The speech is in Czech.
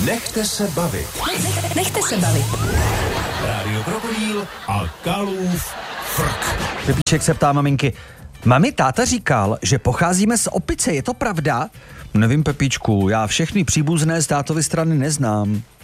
Nechte se bavit. Nechte se bavit. Rádio Krokodýl a Kalův frk. Pepíček se ptá maminky: mami, táta říkal, že pocházíme z opice, je to pravda? Nevím, Pepíčku, já všechny příbuzné z tátovy strany neznám.